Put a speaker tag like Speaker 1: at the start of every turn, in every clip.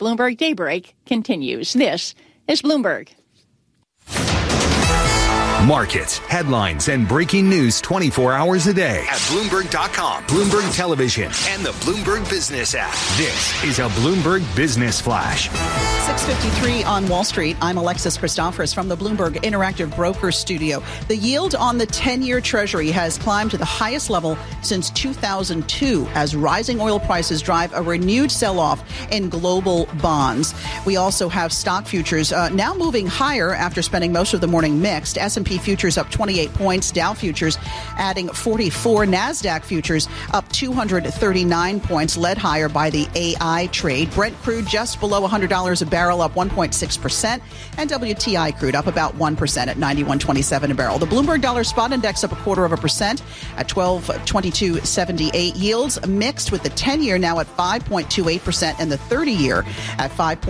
Speaker 1: Bloomberg Daybreak continues. This is Bloomberg.
Speaker 2: Markets, headlines, and breaking news 24 hours a day at Bloomberg.com, Bloomberg Television, and the Bloomberg Business app. This is a Bloomberg Business Flash.
Speaker 3: 6:53 on Wall Street. I'm Alexis Christoforous from the Bloomberg Interactive Brokers Studio. The yield on the 10-year Treasury has climbed to the highest level since 2002 as rising oil prices drive a renewed sell-off in global bonds. We also have stock futures now moving higher after spending most of the morning mixed. S&P futures up 28 points, Dow futures adding 44, NASDAQ futures up 239 points, led higher by the AI trade. Brent crude just below $100 a barrel, up 1.6%, and WTI crude up about 1% at $91.27 a barrel. The Bloomberg Dollar Spot Index up 0.25% at 1222.78. Yields mixed with the 10-year now at 5.28% and the 30-year at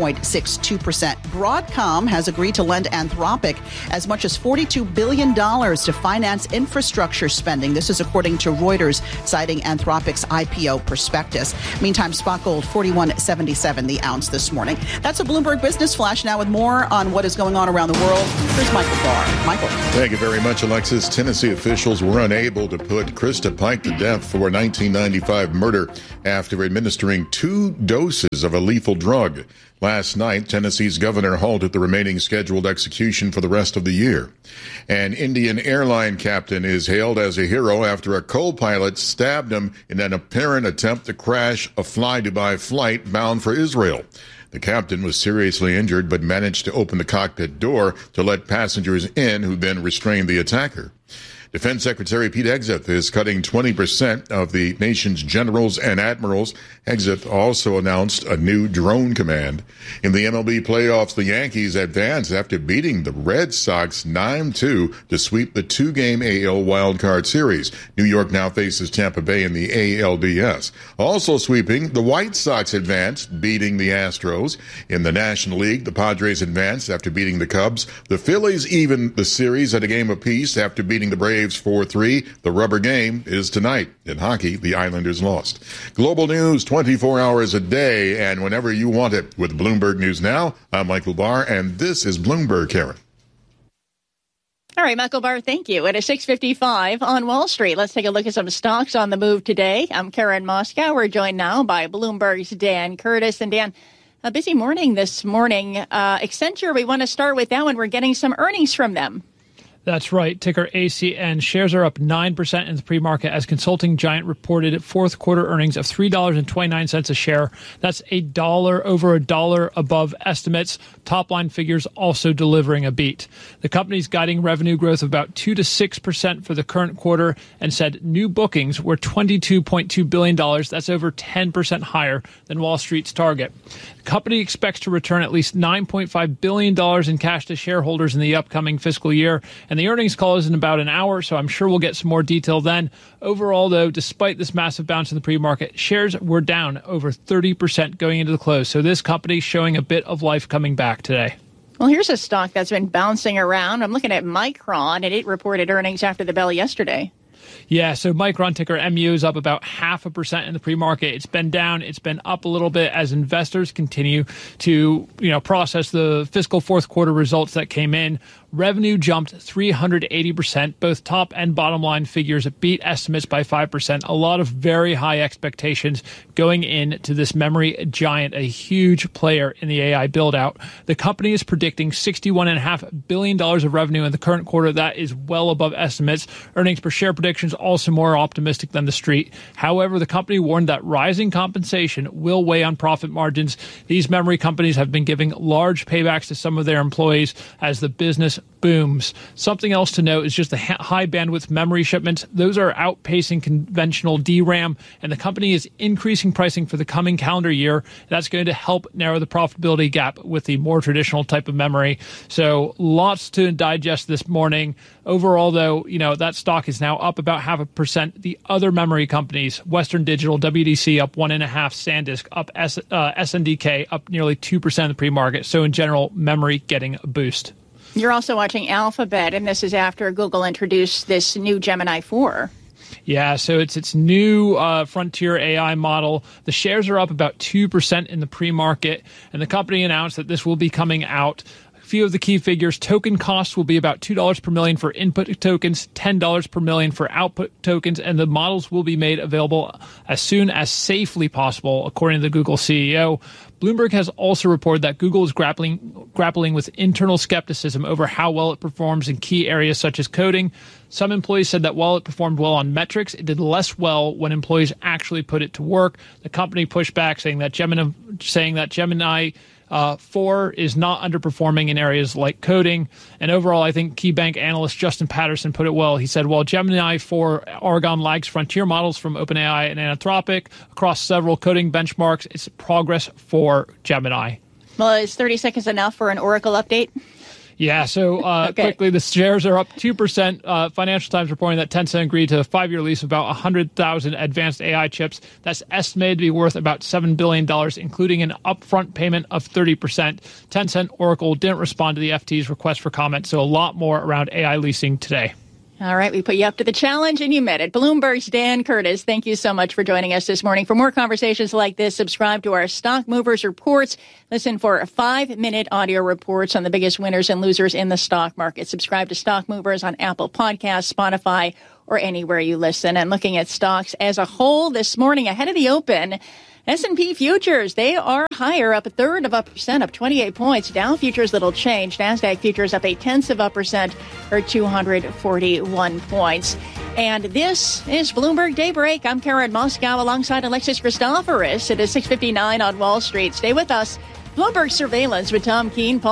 Speaker 3: 5.62%. Broadcom has agreed to lend Anthropic as much as $42 billion to finance infrastructure spending. This is according to Reuters, citing Anthropic's IPO prospectus. Meantime, spot gold $41.77 the ounce this morning. That's a Bloomberg Business Flash now with more on what is going on around the world. Here's Michael Barr. Michael.
Speaker 4: Thank you very much, Alexis. Tennessee officials were unable to put Krista Pike to death for a 1995 murder after administering 2 doses of a lethal drug. Last night, Tennessee's governor halted the remaining scheduled execution for the rest of the year. An Indian airline captain is hailed as a hero after a co-pilot stabbed him in an apparent attempt to crash a Fly Dubai flight bound for Israel. The captain was seriously injured but managed to open the cockpit door to let passengers in, who then restrained the attacker. Defense Secretary Pete Hegseth is cutting 20% of the nation's generals and admirals. Hegseth also announced a new drone command. In the MLB playoffs, the Yankees advance after beating the Red Sox 9-2 to sweep the 2-game AL wildcard series. New York now faces Tampa Bay in the ALDS. Also sweeping, the White Sox advanced, beating the Astros. In the National League, the Padres advanced after beating the Cubs. The Phillies even the series at a game apiece after beating the Braves 4-3. The rubber game is tonight. In hockey, the Islanders lost. Global news 24 hours a day and whenever you want it. With Bloomberg News Now, I'm Michael Barr, and this is Bloomberg, Karen.
Speaker 1: All right, Michael Barr, thank you. At 6:55 on Wall Street, let's take a look at some stocks on the move today. I'm Karen Moscow. We're joined now by Bloomberg's Dan Curtis. And Dan, a busy morning this morning. Accenture, we want to start with that one. We're getting some earnings from them.
Speaker 5: That's right. Ticker ACN. Shares are up 9% in the pre-market as consulting giant reported fourth quarter earnings of $3.29 a share. That's over $1 above estimates. Top line figures also delivering a beat. The company's guiding revenue growth of about 2 to 6% for the current quarter and said new bookings were $22.2 billion. That's over 10% higher than Wall Street's target. The company expects to return at least $9.5 billion in cash to shareholders in the upcoming fiscal year. And the earnings call is in about an hour, so I'm sure we'll get some more detail then. Overall, though, despite this massive bounce in the pre-market, shares were down over 30% going into the close. So this company showing a bit of life coming back today.
Speaker 1: Well, here's a stock that's been bouncing around. I'm looking at Micron, and it reported earnings after the bell yesterday.
Speaker 5: Yeah, so Micron, ticker MU, is up about 0.5% in the pre-market. It's been down. It's been up a little bit as investors continue to, process the fiscal fourth quarter results that came in. Revenue jumped 380%. Both top and bottom line figures beat estimates by 5%. A lot of very high expectations going into this memory giant, a huge player in the AI build-out. The company is predicting $61.5 billion of revenue in the current quarter. That is well above estimates. Earnings per share predictions also more optimistic than the street. However, the company warned that rising compensation will weigh on profit margins. These memory companies have been giving large paybacks to some of their employees as the business booms. Something else to note is just the high bandwidth memory shipments. Those are outpacing conventional DRAM, and the company is increasing pricing for the coming calendar year. That's going to help narrow the profitability gap with the more traditional type of memory. So lots to digest this morning. Overall, though, that stock is now up about 0.5%. The other memory companies, Western Digital, WDC up 1.5%, SanDisk up, SNDK up nearly 2% in the pre-market. So in general, memory getting a boost.
Speaker 1: You're also watching Alphabet, and this is after Google introduced this new Gemini 4.
Speaker 5: Yeah, so it's its new Frontier AI model. The shares are up about 2% in the pre-market, and the company announced that this will be coming out. A few of the key figures: token costs will be about $2 per million for input tokens, $10 per million for output tokens, and the models will be made available as soon as safely possible, according to the Google CEO. Bloomberg has also reported that Google is grappling with internal skepticism over how well it performs in key areas such as coding. Some employees said that while it performed well on metrics, it did less well when employees actually put it to work. The company pushed back, saying that Gemini 4 is not underperforming in areas like coding. And overall, I think KeyBank analyst Justin Patterson put it well. He said, while Gemini 4 Argonne lags frontier models from OpenAI and Anthropic across several coding benchmarks, it's progress for Gemini.
Speaker 1: Well, is 30 seconds enough for an Oracle update?
Speaker 5: Yeah, so quickly, the shares are up 2%. Financial Times reporting that Tencent agreed to a 5-year lease of about 100,000 advanced AI chips. That's estimated to be worth about $7 billion, including an upfront payment of 30%. Tencent Oracle didn't respond to the FT's request for comment, so a lot more around AI leasing today.
Speaker 1: All right, we put you up to the challenge and you met it. Bloomberg's Dan Curtis, thank you so much for joining us this morning. For more conversations like this, subscribe to our Stock Movers Reports. Listen for 5-minute audio reports on the biggest winners and losers in the stock market. Subscribe to Stock Movers on Apple Podcasts, Spotify, or anywhere you listen. And looking at stocks as a whole this morning ahead of the open, S&P futures, they are higher, up 0.33%, up 28 points. Dow futures, little change. NASDAQ futures up 0.8%, or 241 points. And this is Bloomberg Daybreak. I'm Karen Moscow alongside Alexis Christoforous. It is 6:59 on Wall Street. Stay with us. Bloomberg Surveillance with Tom Keene, Paul